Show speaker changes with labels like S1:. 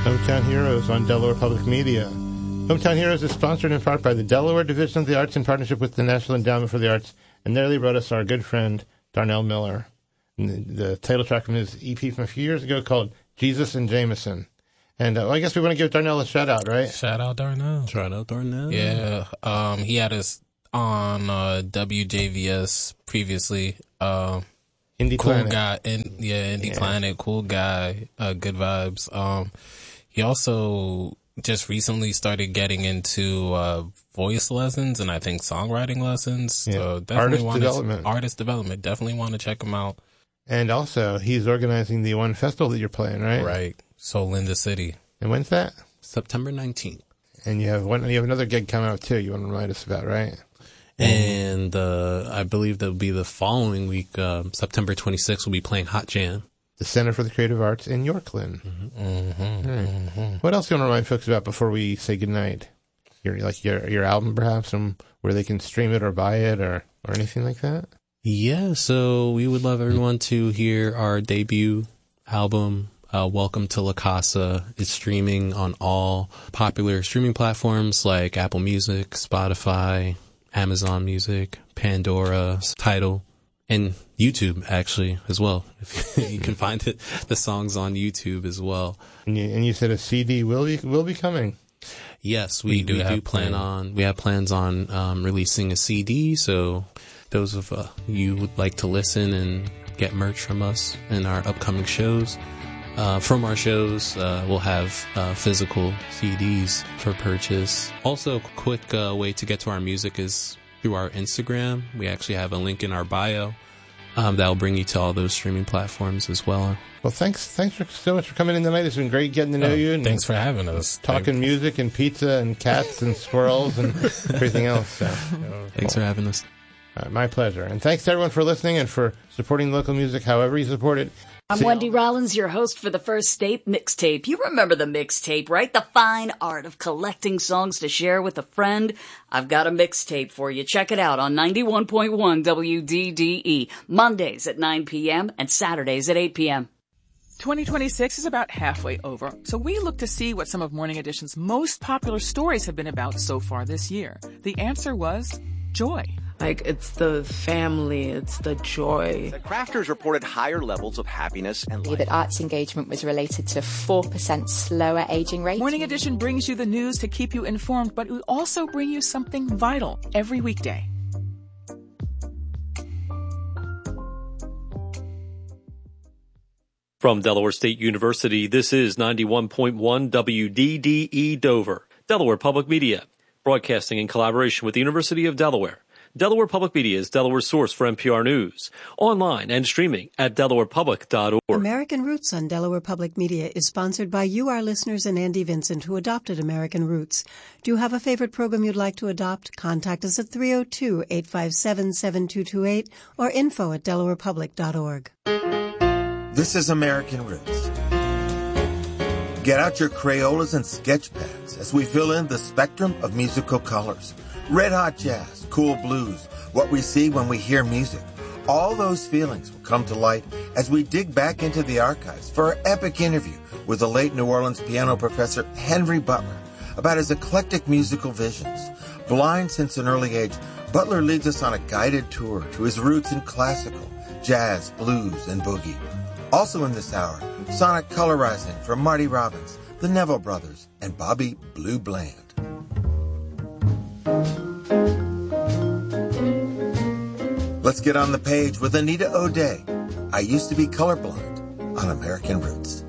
S1: Hometown Heroes on Delaware Public Media. Hometown Heroes is sponsored in part by the Delaware Division of the Arts in partnership with the National Endowment for the Arts, and there wrote us our good friend Darnell Miller. And the title track from his EP from a few years ago called Jesus and Jameson. And I guess we want to give Darnell a shout out, right?
S2: Shout out Darnell. Yeah, he had us on WJVS previously.
S1: Indie
S2: cool
S1: Planet.
S2: Guy, Indie Planet, cool guy, good vibes. He also just recently started getting into voice lessons and I think songwriting lessons.
S1: Yeah.
S2: So definitely
S1: Artist development.
S2: Definitely want to check him out.
S1: And also, he's organizing the one festival that you're playing, right?
S2: Right. Soul in the City.
S1: And when's that?
S3: September 19th.
S1: And you have another gig coming up too. You want to remind us about, right?
S3: And I believe that'll be the following week. September 26th, we'll be playing Hot Jam.
S1: The Center for the Creative Arts in Yorkland. What else do you want to remind folks about before we say goodnight? Your album, perhaps, and where they can stream it or buy it or anything like that?
S3: Yeah, so we would love everyone to hear our debut album, Welcome to La Casa. It's streaming on all popular streaming platforms like Apple Music, Spotify, Amazon Music, Pandora, Tidal, and YouTube, actually, as well. You can find the songs on YouTube as well.
S1: And you said a CD will be coming.
S3: Yes, we have plans on releasing a CD, so those of you would like to listen and get merch from us in our upcoming shows. From our shows, we'll have physical CDs for purchase. Also, a quick way to get to our music is through our Instagram. We actually have a link in our bio that'll bring you to all those streaming platforms as well.
S1: Well, thanks so much for coming in tonight. It's been great getting to know you. And
S2: thanks for having us.
S1: Talking music and pizza and cats and squirrels and everything else. So,
S3: thanks for having us.
S1: My pleasure. And thanks to everyone for listening and for supporting local music however you support it.
S4: I'm Wendy Rollins, your host for the First State Mixtape. You remember the mixtape, right? The fine art of collecting songs to share with a friend. I've got a mixtape for you. Check it out on 91.1 WDDE, Mondays at 9 p.m. and Saturdays at 8 p.m.
S5: 2026 is about halfway over, so we look to see what some of Morning Edition's most popular stories have been about so far this year. The answer was joy.
S6: It's the family, it's the joy.
S7: The crafters reported higher levels of happiness and life.
S8: That arts engagement was related to 4% slower aging rate.
S5: Morning Edition brings you the news to keep you informed, but we also bring you something vital every weekday.
S9: From Delaware State University, this is 91.1 WDDE Dover, Delaware Public Media, broadcasting in collaboration with the University of Delaware. Delaware Public Media is Delaware's source for NPR News, online and streaming at delawarepublic.org.
S10: American Roots on Delaware Public Media is sponsored by you, our listeners, and Andy Vincent, who adopted American Roots. Do you have a favorite program you'd like to adopt? Contact us at 302-857-7228 or info@delawarepublic.org.
S11: This is American Roots. Get out your Crayolas and sketch pads as we fill in the spectrum of musical colors. Red hot jazz, cool blues, what we see when we hear music. All those feelings will come to light as we dig back into the archives for our epic interview with the late New Orleans piano professor Henry Butler about his eclectic musical visions. Blind since an early age, Butler leads us on a guided tour to his roots in classical, jazz, blues, and boogie. Also in this hour, sonic colorizing from Marty Robbins, the Neville Brothers, and Bobby Blue Bland. Let's get on the page with Anita O'Day. I used to be colorblind on American Roots.